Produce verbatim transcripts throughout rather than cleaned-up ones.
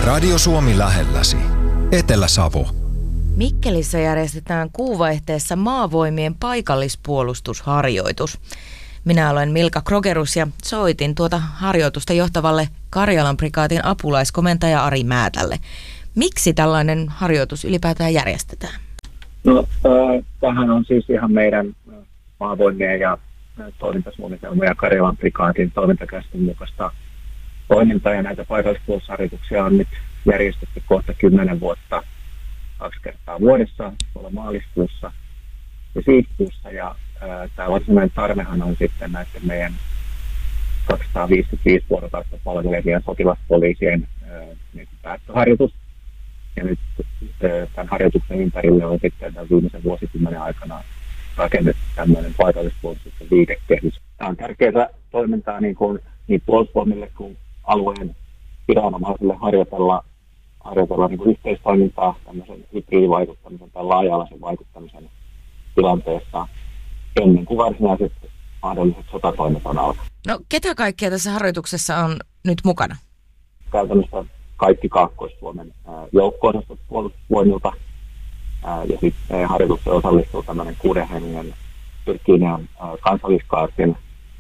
Radio Suomi lähelläsi. Etelä-Savo. Mikkelissä järjestetään kuuvaihteessa maavoimien paikallispuolustusharjoitus. Minä olen Milka Krogerus ja soitin tuota harjoitusta johtavalle Karjalan prikaatin apulaiskomentaja Ari Määtälle. Miksi tällainen harjoitus ylipäätään järjestetään? No, äh, tähän on siis ihan meidän maavoimien ja toimintasuunnitelma ja Karjalan prikaatin toimintakäsityksen mukaista toimintaa, ja näitä paikallispuolustusharjoituksia on nyt järjestetty kohta kymmenen vuotta kaksi kertaa vuodessa, tuolla maaliskuussa ja syyskuussa, ja ää, tämä varsinainen tarvehan on sitten näiden meidän kaksisataaviisikymmentäviisi vuorokautta palvelevien sotilaspoliisien ää, niin päättöharjoitus, ja nyt ää, tämän harjoituksen ympärille on sitten tämän viimeisen vuosikymmenen aikana rakennettu tämmöinen paikallispuolustuksen viitekehys. Tämä on tärkeää toimintaa niin, kuin, niin puolustusvoimille kuin alueen viranomaisille harjoitella, harjoitella niin kuin yhteistoimintaa tämmöisen hybridivaikuttamisen tai laaja-alaisen vaikuttamisen tilanteessa ennen kuin varsinaiset mahdolliset sotatoimet on alkaa. No ketä kaikkia tässä harjoituksessa on nyt mukana? Käytännössä kaikki Kaakkois-Suomen joukko-osastot puolustusvoimilta, ää, ja sitten harjoitukseen osallistuu tämmöinen kuuden hengen Virginian kansalliskaartin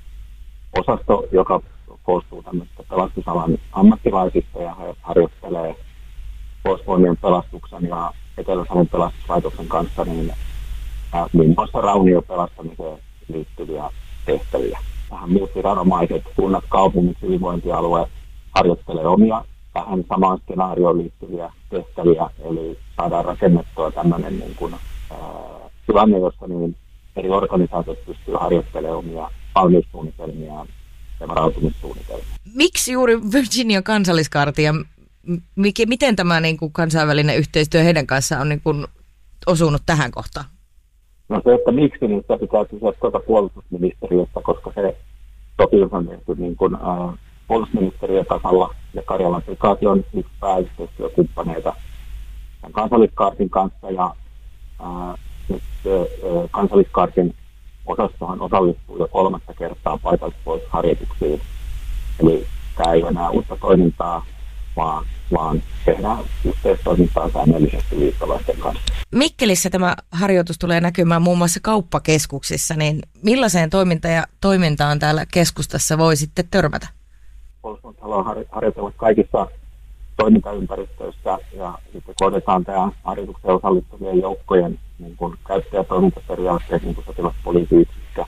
osasto, joka koostuu tämmöistä pelastusalan ammattilaisista, ja he harjoittelee Puolustusvoimien pelastuksen ja Etelä-Savon pelastuslaitoksen kanssa niin ää, muun muassa rauniopelastamiseen liittyviä tehtäviä. Tähän muut viranomaiset, kunnat, kaupungit, hyvinvointialueet harjoittelee omia tähän samaan skenaarioon liittyviä tehtäviä, eli saadaan rakennettua tämmöinen niin kuin, ää, tilanne, jossa niin eri organisaatiot pystyy harjoittelemaan omia valmiussuunnitelmiaan ja varautumissuunnitelmia. Miksi juuri Virginian kansalliskaarti ja miten tämä niin kuin kansainvälinen yhteistyö heidän kanssaan on niin kuin osunut tähän kohtaan? No se, että miksi, niin sitä pitää kysyä tuota puolustusministeriöstä, koska se sopimus on tehty niin kuin, äh, puolustusministeriötasolla, ja Karjalan prikaati on yksi pääyhteistyökumppaneita tämän kansalliskaartin kanssa, ja äh, nyt äh, kansalliskaartin osastohan osallistuu jo kolmatta kertaa paikallispuolustusharjoituksiin. Eli tämä ei ole enää uutta toimintaa, vaan, vaan tehdään yhteistoimintaa säännöllisesti liittolaisten kanssa. Mikkelissä tämä harjoitus tulee näkymään muun muassa kauppakeskuksissa, niin millaiseen toiminta ja toimintaan täällä keskustassa voi sitten törmätä? Puolustusvoimat haluaa harjoitella kaikissa toimintaympäristöissä, ja sitten kohdataan tämä harjoitukseen osallistuvien joukkojen niin kuin käyttäjätoimintaperiaatteet, niin kuin sotilaspoliisiyksikkö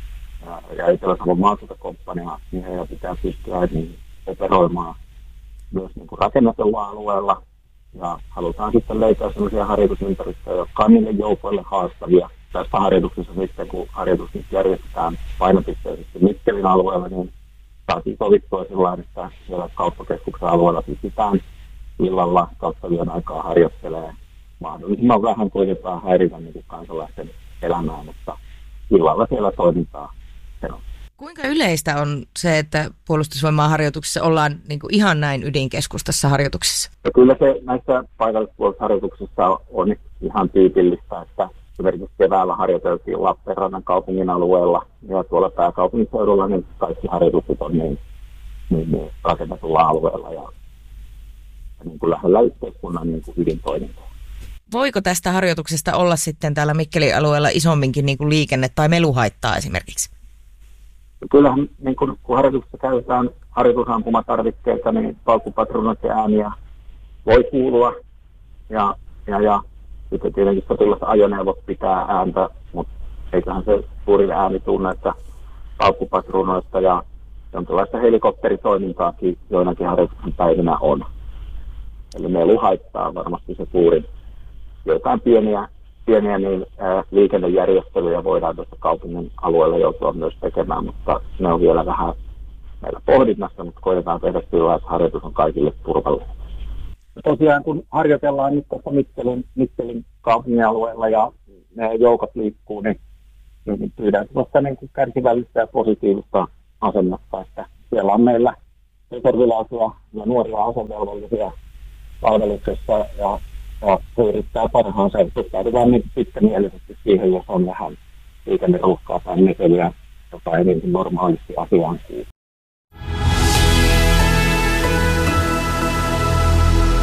ja Etelä-Savon maakuntakomppania, niin heidän pitää pystyä niin operoimaan myös niin kuin rakennetulla alueella, ja halutaan sitten löytää sellaisia harjoitusympäristöjä, jotka on niille joukoille haastavia. Tästä harjoituksessa sitten, kun harjoitus nyt järjestetään painopisteisesti Mikkelin alueella, niin saatiin sovittua sillä, että siellä kauppakeskuksen alueella pystytään illalla kautta yön aikaa harjoittelee mahdollisimman vähän koitetaan häiritä niin kansalaisten elämää, mutta illalla siellä toimintaa. Kuinka yleistä on se, että puolustusvoimaan harjoituksissa ollaan niin kuin ihan näin ydinkeskustassa harjoituksissa? Ja kyllä se näissä paikallispuolustusharjoituksissa on ihan tyypillistä, että esimerkiksi keväällä harjoiteltiin Lappeenrannan kaupungin alueella, ja tuolla pääkaupunkiseudulla niin kaikki harjoitukset on niin, niin, niin rakennetulla alueella ja, ja niin kuin lähellä yhteiskunnan niin kuin ydintoimintaa. Voiko tästä harjoituksesta olla sitten täällä Mikkelin alueella isomminkin niin kuin liikenne- tai meluhaittaa esimerkiksi? Kyllähän niin kun, kun harjoituksessa käytetään harjoitusampumatarvikkeita, niin paukkupatruunat ja ääniä voi kuulua. Ja, ja, ja sitten tietenkin sotilasajoneuvot pitää ääntä, mutta eiköhän se suurin ääni tunne, että paukkupatruunoista ja jonkinlaista helikopteritoimintaakin joinakin harjoituksen päivinä on. Eli melu haittaa varmasti se suurin. Joitain pieniä, pieniä niin, ää, liikennejärjestelyjä voidaan tuossa kaupungin alueella joutua myös tekemään, mutta ne on vielä vähän meillä pohdinnassa, mutta koetetaan tehdä sillä, että harjoitus on kaikille turvallinen. Tosiaan kun harjoitellaan nyt tuossa Mikkelin, Mikkelin kaupungin alueella ja ne joukot liikkuu, niin, niin pyydän tuosta niin kärsivällistä ja positiivista asennetta, että siellä on meillä reserviläisiä ja nuoria asevelvollisia palveluksessa, ja Ja se yrittää parhaansa, suhtaudutaan niin pitkämielisesti siihen, jos on vähän liikenneruuhkaa tai meteliä, joka ei niin normaalisti asiaan kuulu.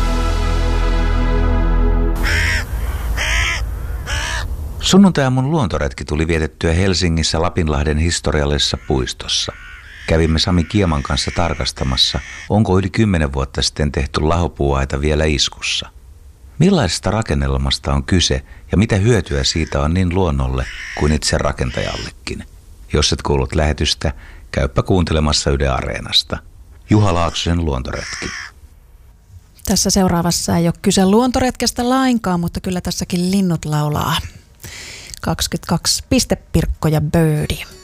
Sunnuntai-aamun luontoretki tuli vietettyä Helsingissä Lapinlahden historiallisessa puistossa. Kävimme Sami Kieman kanssa tarkastamassa, onko yli kymmenen vuotta sitten tehty lahopuuaita vielä iskussa. Millaisesta rakennelmasta on kyse ja mitä hyötyä siitä on niin luonnolle kuin itse rakentajallekin? Jos et kuullut lähetystä, käyppä kuuntelemassa Yle Areenasta. Juha Laaksosen luontoretki. Tässä seuraavassa ei ole kyse luontoretkestä lainkaan, mutta kyllä tässäkin linnut laulaa. kaksikymmentäkaksi pistepirkkoja Birdie.